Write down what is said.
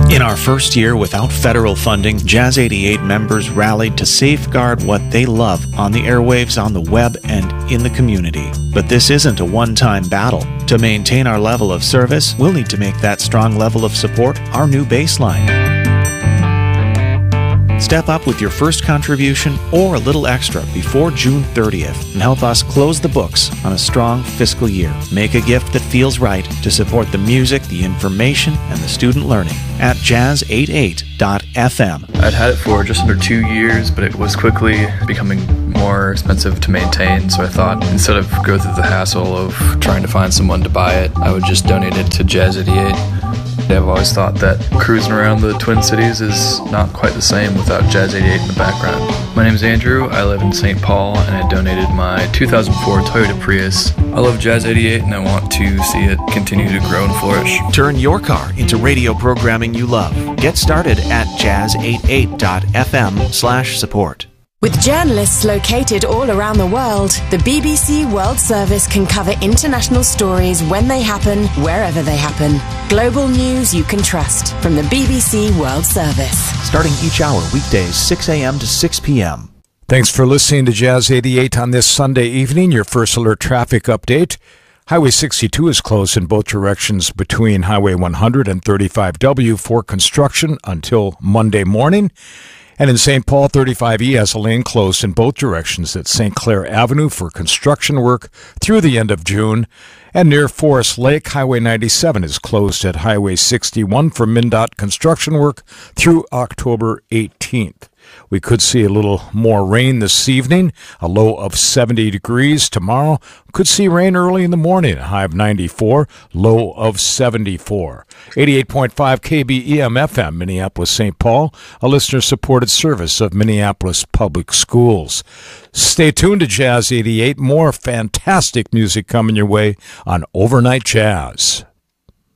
In our first year without federal funding, Jazz 88 members rallied to safeguard what they love on the airwaves, on the web, and in the community. But this isn't a one-time battle. To maintain our level of service, we'll need to make that strong level of support our new baseline. Step up with your first contribution or a little extra before June 30th and help us close the books on a strong fiscal year. Make a gift that feels right to support the music, the information, and the student learning at jazz88.fm. I'd had it for just under 2 years, but it was quickly becoming more expensive to maintain, so I thought instead of go through the hassle of trying to find someone to buy it, I would just donate it to Jazz 88. I've always thought that cruising around the Twin Cities is not quite the same without Jazz 88 in the background. My name is Andrew, I live in St. Paul, and I donated my 2004 Toyota Prius. I love Jazz 88 and I want to see it continue to grow and flourish. Turn your car into radio programming you love. Get started at jazz88.fm/support. With journalists located all around the world, the BBC World Service can cover international stories when they happen, wherever they happen. Global news you can trust from the BBC World Service. Starting each hour, weekdays, 6 a.m. to 6 p.m. Thanks for listening to Jazz 88 on this Sunday evening. Your first alert traffic update. Highway 62 is closed in both directions between Highway 100 and 35W for construction until Monday morning. And in St. Paul, 35E has a lane closed in both directions at St. Clair Avenue for construction work through the end of June. And near Forest Lake, Highway 97 is closed at Highway 61 for MnDOT construction work through October 18th. We could see a little more rain this evening, a low of 70 degrees. Tomorrow, could see rain early in the morning, a high of 94, low of 74. 88.5 KBEM FM, Minneapolis, St. Paul, a listener-supported service of Minneapolis Public Schools. Stay tuned to Jazz 88. More fantastic music coming your way on Overnight Jazz.